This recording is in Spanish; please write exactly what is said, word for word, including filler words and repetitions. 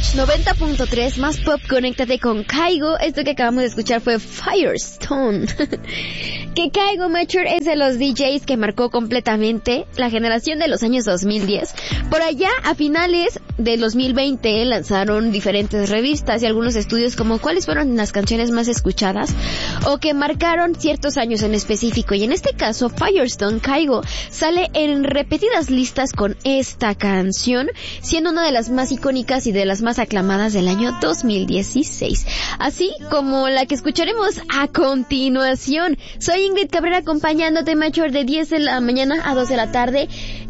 Rush noventa punto tres, más pop, conéctate con Kygo. Esto que acabamos de escuchar fue Firestone. Que Kygo Mature es de los D Js que marcó completamente la generación de los años dos mil diez. Por allá, a finales del dos mil veinte, lanzaron diferentes revistas y algunos estudios como cuáles fueron las canciones más escuchadas o que marcaron ciertos años en específico. Y en este caso, Firestone, Kygo, sale en repetidas listas con esta canción, siendo una de las más icónicas y de las más aclamadas del año dos mil dieciséis. Así como la que escucharemos a continuación. Soy Ingrid Cabrera acompañándote, Mature, de diez de la mañana a dos de la tarde.